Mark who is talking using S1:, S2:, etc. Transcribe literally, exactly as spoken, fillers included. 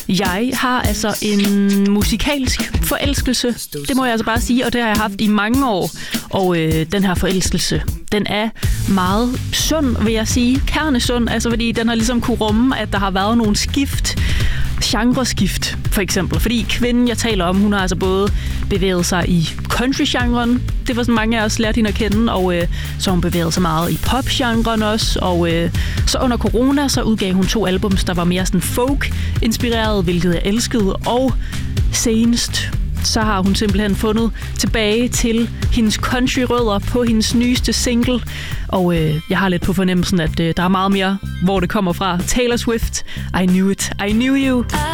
S1: Jeg har altså en musikalsk forelskelse, det må jeg altså bare sige, og det har jeg haft i mange år. Og øh, den her forelskelse, den er meget sund, vil jeg sige. Kernesund, altså fordi den har ligesom kunne rumme, at der har været nogle skift, genreskift for eksempel. Fordi kvinden, jeg taler om, hun har altså både bevæget sig i country-genren, det var sådan mange af os lærte hende at kende, og øh, så har hun bevæget sig meget i pop-genren også, og øh, så under corona, så udgav hun to albums, der var mere sådan folk-inspireret, hvilket jeg elskede, og senest så har hun simpelthen fundet tilbage til hendes country-rødder på hendes nyeste single. Og øh, jeg har lidt på fornemmelsen, at øh, der er meget mere, hvor det kommer fra. Taylor Swift, I Knew It, I Knew You.